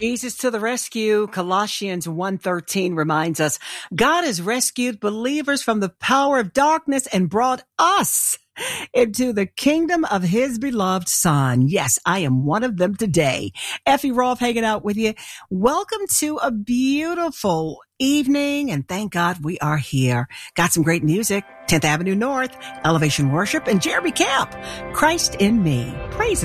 Jesus to the rescue. Colossians 1:13 reminds us, God has rescued believers from the power of darkness and brought us into the kingdom of his beloved son. Yes, I am one of them today. Effie Rolfe hanging out with you. Welcome to a beautiful evening, and thank God we are here. Got some great music. 10th Avenue North, Elevation Worship, and Jeremy Camp. Christ in Me. Praise